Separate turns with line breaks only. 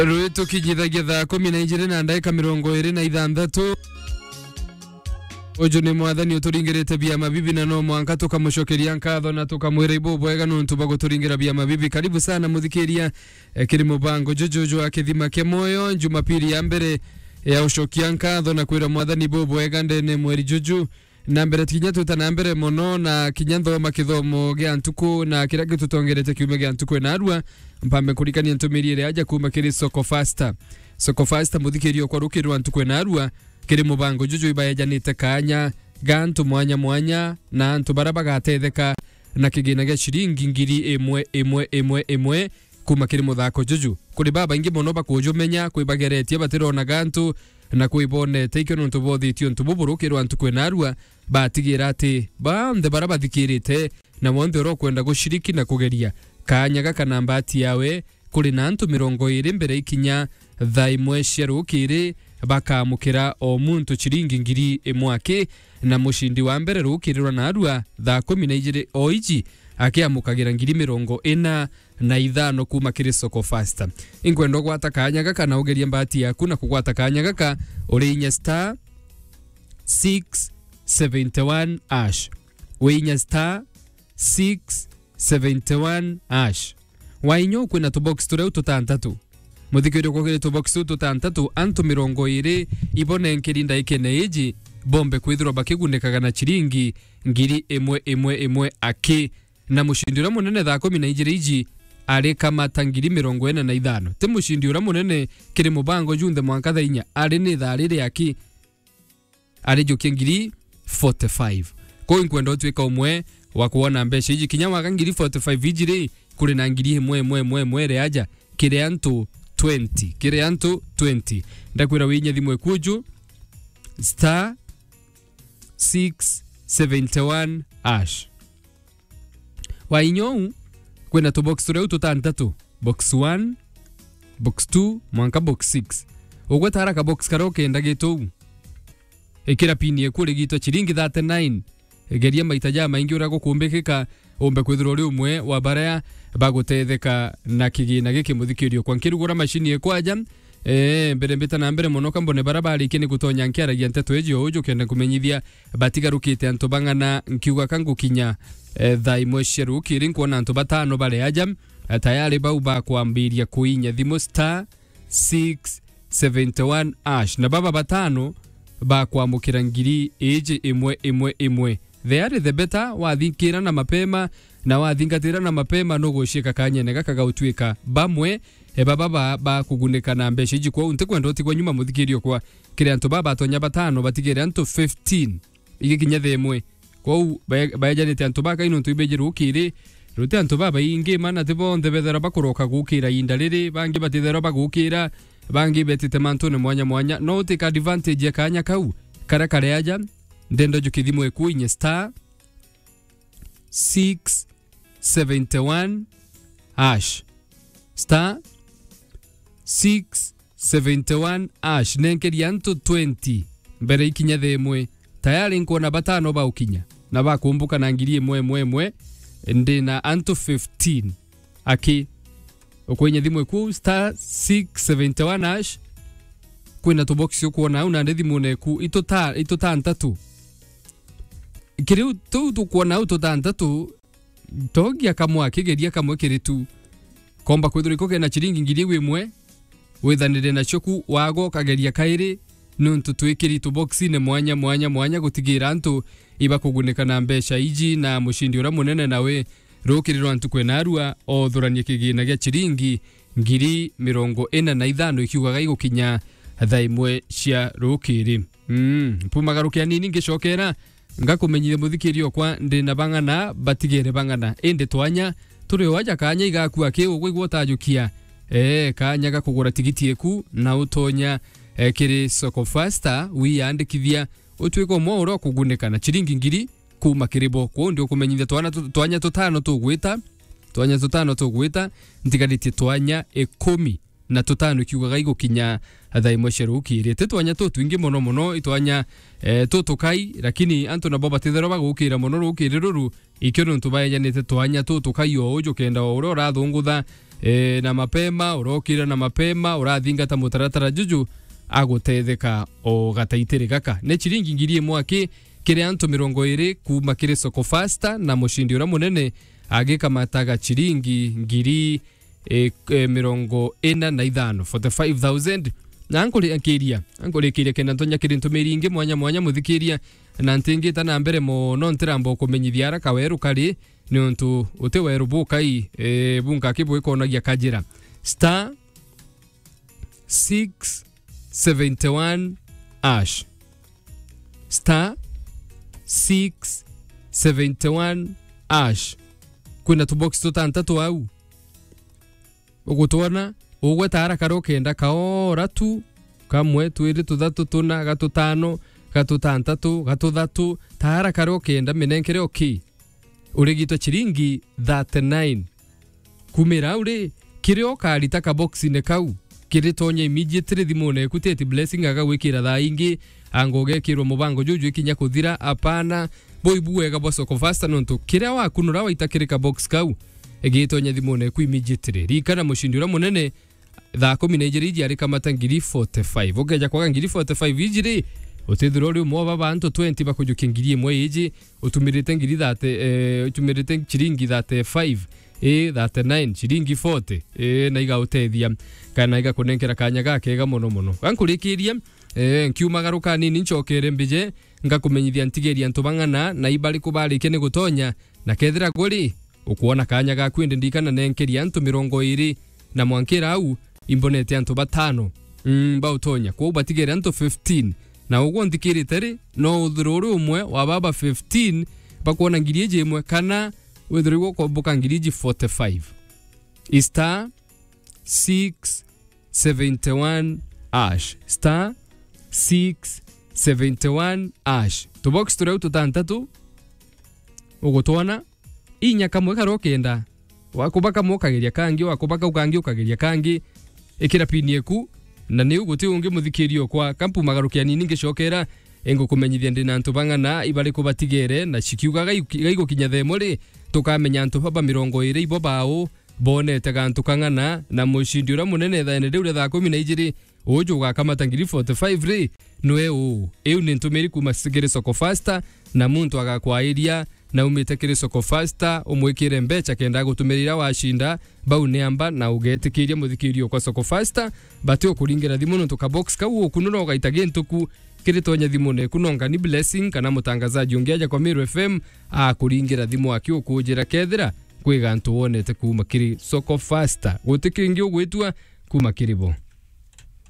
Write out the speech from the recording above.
Rwetu kijithagia thaa 12 na ndagika 26. Ojo ni mwathani uturingirite bia mabibi na no mwanka tukamushokeria nkatho na tukamwira ibo bwega nuntu baguturingira bia mabibi. Karibu sana muthikiria kiri mubango jojojo akithima ke moyo Jumapili ya mbere ya ushokia nkatho na kwira mwathani ibo bwega ndene mweri juju na mbere tinya tutana mbere mono na kinyantho makithomo gya ntuku na kira gitutongerete kiume gya ntuku na arua mpambe kurikania ntumirire aja kuma kiri soko faster muthikirio kwa rukirwa ntuku na arua kiri mubango juju ibayajanite kanya gantu mwanya na antu baraba gatetheka na kigina gya shiringi ngiri emwe kuma kiri muthako juju kuri baba ingi mono bakujumenya kwibageretie batirona gantu na kuibone teike nuntu bothitio ntu burukirwa ntuku na arua batigira ati bande baraba thikirite na wonde ro kwenda gushiriki na kugeria kanya gaka nambati yawe kuri na antu 20 mbere ikinya thaa imwe cia rukiri bakamukira o muntu chiringi ngiri emwake na mushindi wa mbere rukirirwa na arua thaa 12 o iji akiamukagira ngiri 45 kuma kiri soko faster. Ingwendo gwata kanya gaka na ugeria mbati yaku na kugwata kanya gaka urinya star 671 ash winya star 671 ash wainyo kwina tubox tureu tutantatu muthikiro kwa kire tubox tutantatu antu 20 ibone nkirinda ikene iji bombe kwithirwa bakigunikaga na chiringi ngiri emwe aki na mushindi ura munene thaa 12 iji ari kama tangiri 45 te mushindi ura munene kiri mubango junthe mwanka thaa 4 ari ni thaa riri aki ari jokia ngiri 45 ko inkwenda twika umwe wa kuona mbesha iji kinyama ngiri 45 iji kuri na ngiri emwe re aja kire antu 20 ndakwira winya thimwe kuju star 671 ash wainyo kwena to box tureu tutantatu box 1 box 2 mwanka box 6 ugwe taraka box karoke ndageto ikira pini ekuri gito chiringi 39 geria maitaja maingi urago kumbekeka ombe kwithiro ri umwe wa baraya bagutetheka na kigina giki muthikirio kwa nkirugura machini ekwaja mbere mbeta na mbere monoka mbone barabara ikene gutonya nkiaragia nteto ejo ujo kenda kumenyithia batigarukite antu bangana nkiuga kangu kinya thaa imwe cia rukiri nkuona antu batano bare aja tayari bau bakwambiria kuinya thimo star 671 ash na baba batano bakwamukira ngiri eje emwe they are the better wathikira na mapema na wathingatira na mapema no gushika kanyene gaka gautwika bamwe baba ba kuguneka na mbesha iji kwa unte kwenda uti kwa nyuma muthikirio kwa kire antu baba atonya batano batigere antu 15 igikinya themwe kwa bayajanite antu baka ino tuibejiru ukiri rute antu baba ingi mana tibonde bethera bakuroka gukira inda riri bangi batithera bagukira bangi betite mantune mwanya no take advantage ya kanya kau kare aja ndendo jukithimwe kuinye star 671 hash star 671 hash nenkeri antu 20 mbere ikinya themwe tayari nkuona batano ba ukinya na bakumbuka na ngiri emwe ndina antu 15 aki okwenye thimwe ku star 671 hash kwina to box yokuona una ndithimune ku itotantatu kiri tu kuona utotantatu togia kamwa kigeria kamwe kiritu komba kwithuriko kena chiringi ngiri imwe withanire na choku wago kageria kairi nuntu twikiri to box ne mwanya gutigira antu iba kuguneka na mbesha iji na mushindi ura munene nawe rukirirwa antu kwena arua o thuranie kigina gya chiringi ngiri 45 ikiugaga igukinya thaa imwe cia rukiri pumagarukia nini ngicokera ngakumenyire muthikirio kwa ndina bangana batigere bangana ende twanya turi waja kanya igakua ki ugwigwo tajukia kanya gakugura tigiti eku na utonya kiri soko faster wiyandikithia utwiko moro kuguneka na chiringi ngiri kuma kiribo kwa ndio kumenyithia twanya tutano tugwita ntigariti twanya 10 na tutano kiugaga igukinya thaa imwe cia rukiri twanya twingi muno itwanya tutukai lakini antu na boba tithero bagukira muno rukiri ruru ikiro ntubayanite twanya tutukai o ujo kenda oro rathungutha na mapema urokira na mapema urathingata mutaratara juju agutetheka o gataitiri gaka ne chiringi ngiri mwaki kire anto 20 kuma kire soko fasta na mushindi ura munene agikamataga chiringi ngiri 45 45,000 na ankole kiria kena ntonya kire ntumiri ingi mwanya muthikiria na ntingita na mbere mo no ntirambo kumenyithia ara kaweru kari ni untu uteweru bukai bunka kibwe konagia kajira star 671 ash star 671 ash kuna tubox tutantatu au ugutwana ugwetara karokenda kaora tu kamwe twiri tuthatu tuna gatutano gatutantatu gatuthatu tara karokenda menenkere okay urigito chiringi 39 kumira uri kirio karita ka box ne kau kiritonya immediately thimone kuteti blessing agawikira tha ingi angoge kiro mubango juju ikinya kuthira apana boibuwega bosoko fasta nonto kiria wakunura waitakirika box kau egitonya thimone ku immediately rikana mushindi ura munene tha 12 iji ari kamata ngiri 45 ogeja kwa ngiri 45 iji utithiro ri mo baba anto 20 bakujuke ngiri imwe iji utumirite ngiri thate utumirite chiringi 35 39 chiringi 40 na iga utethia kana iga kunenkera kanya gakega muno gankurikiria nkiumagaruka nini nchokere mbije ngakumenyithia ntigeria ntubangana na ibali kubali kene gutonya na kethira guri ukuona kanya gakwinde ndikana nenkeria antu 20 na mwankira au imbonete antu batano bautonya kwa batigere antu 15 na ugo ndikirite ri no uthururu umwe wa baba 15 bakuona ngiri jemwe kana withurigo ko buka ngiri 45 star 671 ash star 671 ash to box tureu tutantatu ugutwana inya kamwe karokenda wakubaka mokageria kangi wakubaka ukangi ukageria kangi ikira pinieku na ni uguti ungi muthikirio kwa kampu magarukia nini ngicokera engo kumenyithia ndina ntubangana ibali kubatigere na chikiuga gaigo kinya themori tukamenya ntu baba 20 ibo bao bonete gantu kangana na mushindi ura munene tha ene riure tha 12 ujuga kamata ngiri 45 ri noe eu ni ntumiri kuma sigere soko fasta na muntu agakwairia na umite kire soko fasta umwikire mbecha kenda gutumirira washinda bau neamba na ugetikiria muthikirio kwa soko fasta batio kuringira thimuno tuka box kau kunuro gaitagie ntuku kiritonya thimune kunonga ni blessing kana mutangazaji ungeaja kwa Miru FM kuringira thimu akio kujira kethira kwiga ntu wonete kuma kiri soko fasta gutikingi ugwitwa kuma kiribo